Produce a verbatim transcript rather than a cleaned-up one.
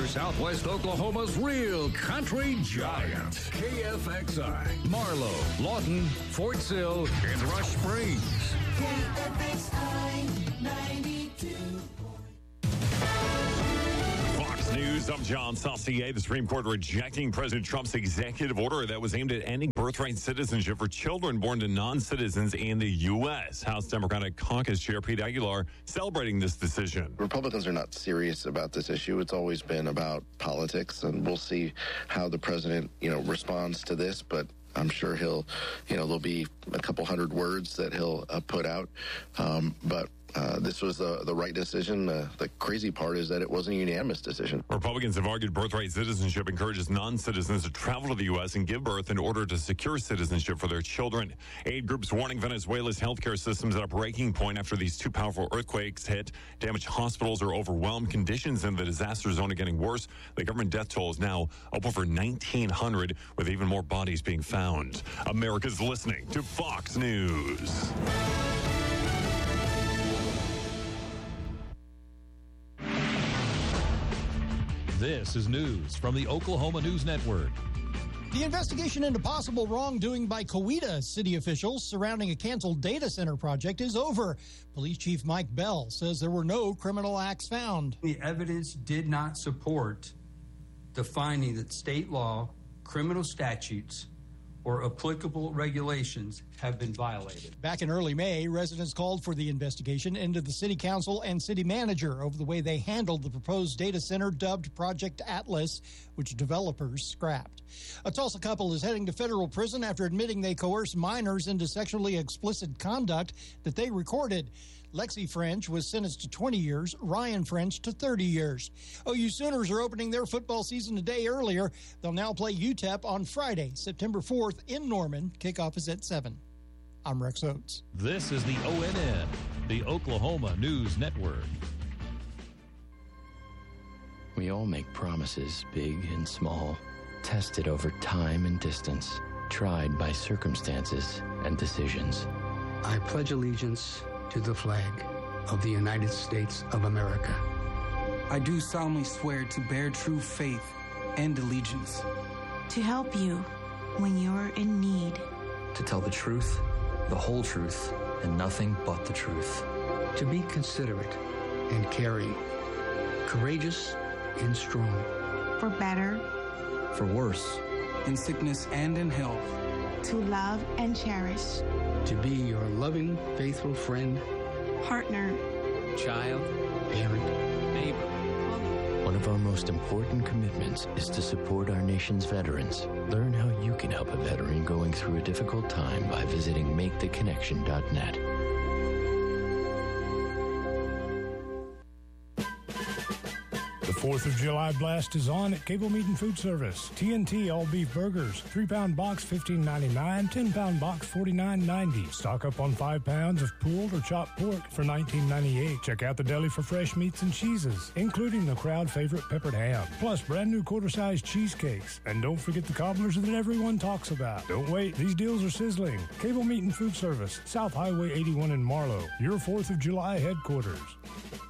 Here's Southwest Oklahoma's real country giant, K F X I, Marlow, Lawton, Fort Sill, and Rush Springs. K F X I ninety-two. Fox News, I'm John Saucier. The Supreme Court rejecting President Trump's executive order that was aimed at ending birthright citizenship for children born to non-citizens in the U S. House Democratic Caucus Chair Pete Aguilar celebrating this decision. Republicans are not serious about this issue. It's always been about politics, and we'll see how the president, you know, responds to this, but I'm sure he'll, you know, there'll be a couple hundred words that he'll uh, put out, um, but Uh, this was the, the right decision. Uh, the crazy part is that it wasn't a unanimous decision. Republicans have argued birthright citizenship encourages non-citizens to travel to the U S and give birth in order to secure citizenship for their children. Aid groups warning Venezuela's healthcare systems at a breaking point after these two powerful earthquakes hit. Damaged hospitals are overwhelmed. Conditions in the disaster zone are getting worse. The government death toll is now up over nineteen hundred, with even more bodies being found. America's listening to Fox News. This is news from the Oklahoma News Network. The investigation into possible wrongdoing by Coweta city officials surrounding a canceled data center project is over. Police Chief Mike Bell says there were no criminal acts found. The evidence did not support the finding that state law, criminal statutes, or applicable regulations have been violated. Back in early May, residents called for the investigation into the city council and city manager over the way they handled the proposed data center dubbed Project Atlas, which developers scrapped. A Tulsa couple is heading to federal prison after admitting they coerced minors into sexually explicit conduct that they recorded. Lexi French was sentenced to twenty years, Ryan French to thirty years. O U Sooners are opening their football season a day earlier. They'll now play U T E P on Friday, September fourth in Norman. Kickoff is at seven. I'm Rex Oates. This is the O N N, the Oklahoma News Network. We all make promises, big and small, tested over time and distance, tried by circumstances and decisions. I pledge allegiance to the flag of the United States of America. I do solemnly swear to bear true faith and allegiance. To help you when you're in need. To tell the truth, the whole truth, and nothing but the truth. To be considerate and caring, courageous and strong. For better. For worse. In sickness and in health. To love and cherish. To be your loving, faithful friend, partner, child, parent, neighbor. One of our most important commitments is to support our nation's veterans. Learn how you can help a veteran going through a difficult time by visiting make the connection dot net. The fourth of July blast is on at Cable Meat and Food Service. T N T all beef burgers, three pound box fifteen ninety-nine, ten pound box forty-nine ninety. Stock up on five pounds of pulled or chopped pork for nineteen ninety-eight. Check out the deli for fresh meats and cheeses, including the crowd favorite peppered ham. Plus brand new quarter size cheesecakes. And don't forget the cobblers that everyone talks about. Don't wait, these deals are sizzling. Cable Meat and Food Service, South Highway eighty-one in Marlow, your fourth of July headquarters.